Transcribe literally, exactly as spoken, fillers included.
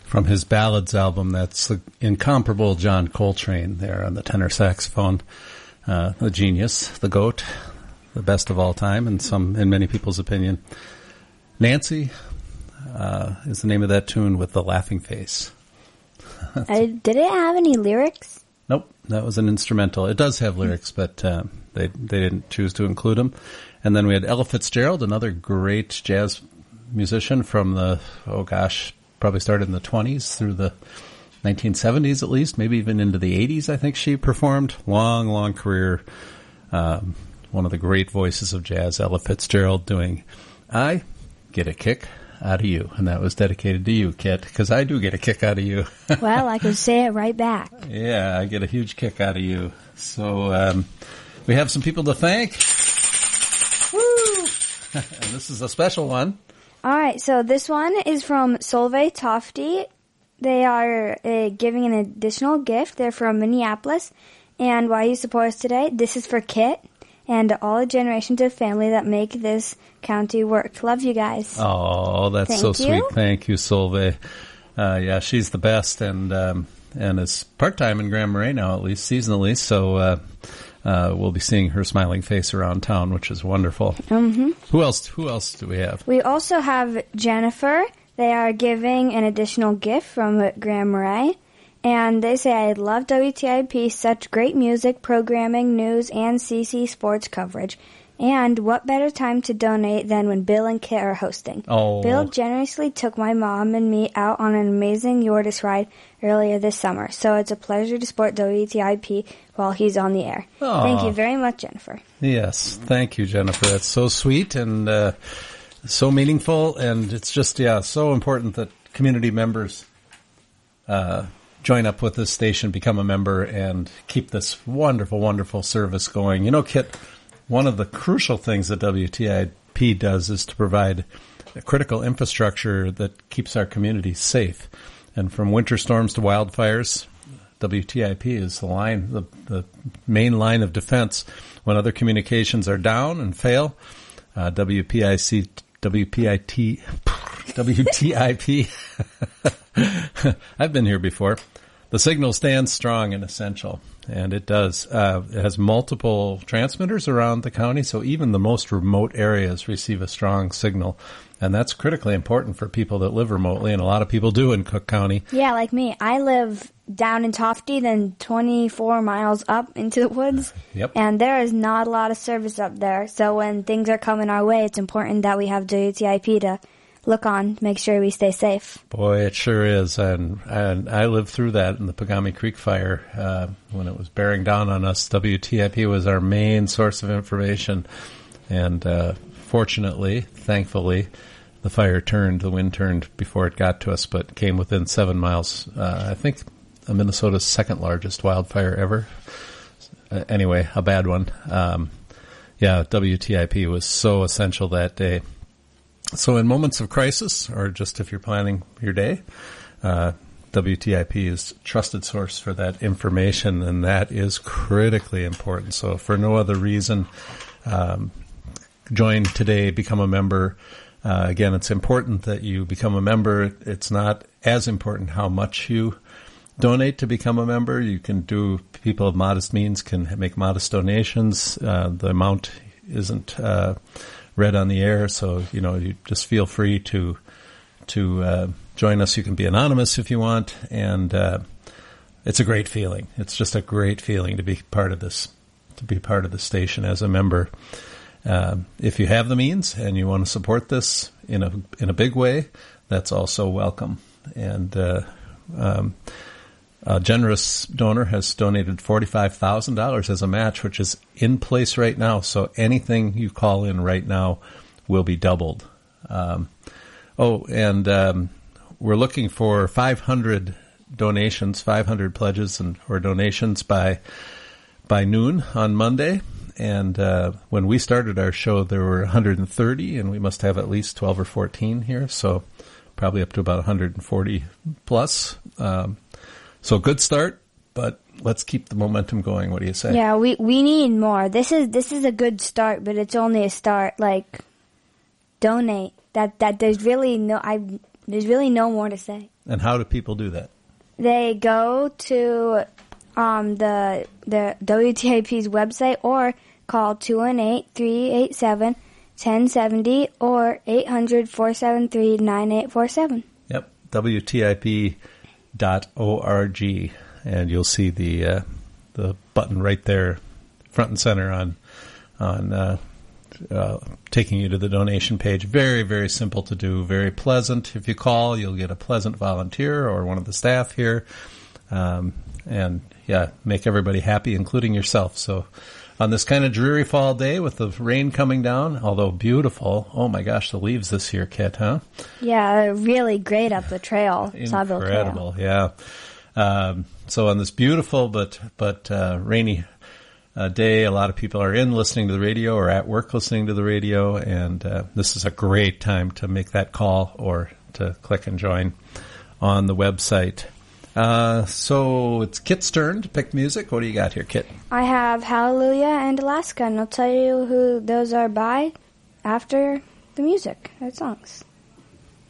from his ballads album. That's the incomparable John Coltrane there on the tenor saxophone. Uh, the genius, the GOAT, the best of all time, in some, in many people's opinion. Nancy uh, is the name of that tune with the laughing face. I, did it have any lyrics? Nope, that was an instrumental. It does have lyrics, but uh, they they didn't choose to include them. And then we had Ella Fitzgerald, another great jazz musician from the, oh gosh, probably started in the twenties through the nineteen seventies at least, maybe even into the eighties, I think she performed. Long, long career. Um, one of the great voices of jazz, Ella Fitzgerald, doing I Get a Kick Out of You. And that was dedicated to you, Kit, because I do get a kick out of you. Well, I could say it right back. Yeah, I get a huge kick out of you. So um, we have some people to thank. Woo! And this is a special one. All right, so this one is from Solveig Tofty. They are uh, giving an additional gift. They're from Minneapolis. And why you support us today, this is for Kit and all the generations of family that make this county work. Love you guys. Oh, that's Thank so you. sweet. Thank you, Solveig. Uh, yeah, she's the best, and um, and is part-time in Grand Marais now, at least seasonally, so uh, uh, we'll be seeing her smiling face around town, which is wonderful. Mm-hmm. Who else Who else do we have? We also have Jennifer. They are giving an additional gift from Grand Marais. And they say, I love W T I P, such great music, programming, news, and C C sports coverage. And what better time to donate than when Bill and Kit are hosting? Oh. Bill generously took my mom and me out on an amazing Yortis ride earlier this summer. So it's a pleasure to support W T I P while he's on the air. Oh. Thank you very much, Jennifer. Yes, thank you, Jennifer. That's so sweet and uh, so meaningful. And it's just, yeah, so important that community members uh join up with this station, become a member, and keep this wonderful, wonderful service going. You know, Kit, one of the crucial things that W T I P does is to provide a critical infrastructure that keeps our community safe. And from winter storms to wildfires, W T I P is the line, the, the main line of defense. When other communications are down and fail, uh, W P I C, W P I T, W T I P, I've been here before. The signal stands strong and essential, and it does. Uh, it has multiple transmitters around the county, so even the most remote areas receive a strong signal, and that's critically important for people that live remotely, and a lot of people do in Cook County. Yeah, like me. I live down in Tofty, then twenty-four miles up into the woods. Yep. And there is not a lot of service up there, so when things are coming our way, it's important that we have W T I P to look on, make sure we stay safe. Boy, it sure is. And, and I lived through that in the Pagami Creek fire uh, when it was bearing down on us. W T I P was our main source of information. And uh, fortunately, thankfully, the fire turned, the wind turned before it got to us, but came within seven miles. Uh, I think Minnesota's second largest wildfire ever. Uh, anyway, a bad one. Um, yeah, W T I P was so essential that day. So in moments of crisis, or just if you're planning your day, uh, W T I P is a trusted source for that information, and that is critically important. So for no other reason, um, join today, become a member. Uh, again, it's important that you become a member. It's not as important how much you donate to become a member. You can do, people of modest means can make modest donations. Uh, the amount isn't uh read on the air, so you know you just feel free to to uh, join us. You can be anonymous if you want, and uh, it's a great feeling. It's just a great feeling to be part of this, to be part of the station as a member. Uh, if you have the means and you want to support this in a in a big way, that's also welcome. And uh, um, a generous donor has donated forty-five thousand dollars as a match, which is in place right now. So anything you call in right now will be doubled. Um, oh, and um, we're looking for five hundred donations, five hundred pledges and or donations by by noon on Monday. And uh, when we started our show, there were one hundred thirty, and we must have at least twelve or fourteen here. So probably up to about one hundred forty plus. Um, So good start, but let's keep the momentum going. What do you say? Yeah, we, we need more. This is this is a good start, but it's only a start. Like, donate. That that there's really no. I there's really no more to say. And how do people do that? They go to um, the the W T I P's website or call two one eight, three eight seven, one zero seven zero or eight hundred, four seven three, nine eight four seven. Yep, W T I P dot org, and you'll see the uh, the button right there, front and center on on uh, uh, taking you to the donation page. Very, very simple to do, very pleasant. If you call, you'll get a pleasant volunteer or one of the staff here, um, and yeah, make everybody happy, including yourself. So on this kind of dreary fall day with the rain coming down, although beautiful, oh my gosh, the leaves this year, Kit, huh? Yeah, really great up the trail, Sawville Trail. Incredible, yeah. Um, so on this beautiful but but uh, rainy uh, day, a lot of people are in listening to the radio or at work listening to the radio, and uh, this is a great time to make that call or to click and join on the website. Uh, so it's Kit's turn to pick music. What do you got here, Kit? I have Hallelujah and Alaska, and I'll tell you who those are by after the music, the songs.